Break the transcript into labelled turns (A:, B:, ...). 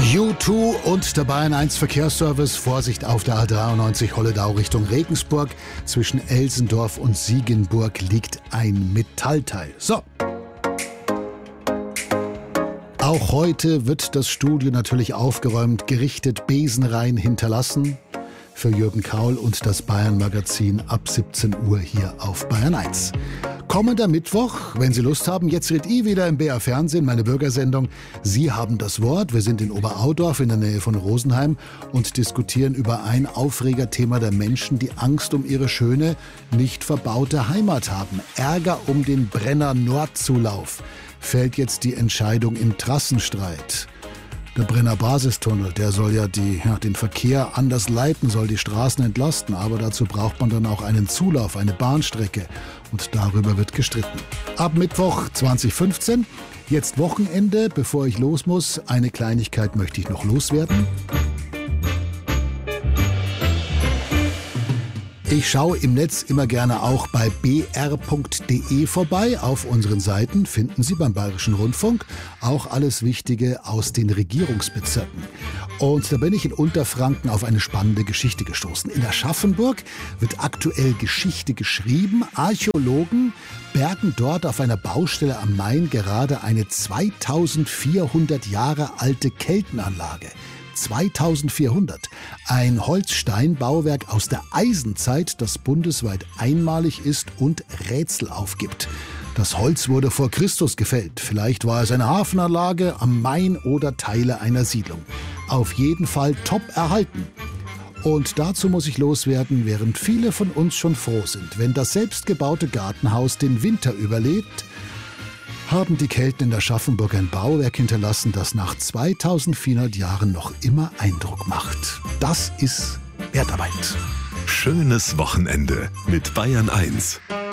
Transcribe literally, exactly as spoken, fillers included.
A: U zwei und der Bayern eins Verkehrsservice. Vorsicht auf der A dreiundneunzig Holledau Richtung Regensburg. Zwischen Elsendorf und Siegenburg liegt ein Metallteil. So. Auch heute wird das Studio natürlich aufgeräumt, gerichtet, Besenreihen hinterlassen. Für Jürgen Kaul und das Bayern-Magazin ab siebzehn Uhr hier auf Bayern eins. Kommender Mittwoch, wenn Sie Lust haben, jetzt red ich wieder im B R Fernsehen, meine Bürgersendung. Sie haben das Wort. Wir sind in Oberaudorf in der Nähe von Rosenheim und diskutieren über ein Aufregerthema der Menschen, die Angst um ihre schöne, nicht verbaute Heimat haben. Ärger um den Brenner Nordzulauf. Fällt jetzt die Entscheidung im Trassenstreit. Der Brenner Basistunnel, der soll ja, die, ja den Verkehr anders leiten, soll die Straßen entlasten. Aber dazu braucht man dann auch einen Zulauf, eine Bahnstrecke. Und darüber wird gestritten. Ab Mittwoch zwanzig fünfzehn, jetzt Wochenende. Bevor ich los muss, eine Kleinigkeit möchte ich noch loswerden. Ich schaue im Netz immer gerne auch bei b r punkt d e vorbei. Auf unseren Seiten finden Sie beim Bayerischen Rundfunk auch alles Wichtige aus den Regierungsbezirken. Und da bin ich in Unterfranken auf eine spannende Geschichte gestoßen. In Aschaffenburg wird aktuell Geschichte geschrieben. Archäologen bergen dort auf einer Baustelle am Main gerade eine zweitausendvierhundert Jahre alte Keltenanlage. zweitausendvierhundert. Ein Holzsteinbauwerk aus der Eisenzeit, das bundesweit einmalig ist und Rätsel aufgibt. Das Holz wurde vor Christus gefällt. Vielleicht war es eine Hafenanlage am Main oder Teile einer Siedlung. Auf jeden Fall top erhalten. Und dazu muss ich loswerden, während viele von uns schon froh sind, wenn das selbstgebaute Gartenhaus den Winter überlebt, haben die Kelten in Aschaffenburg ein Bauwerk hinterlassen, das nach zweitausendvierhundert Jahren noch immer Eindruck macht. Das ist Wertarbeit.
B: Schönes Wochenende mit Bayern eins.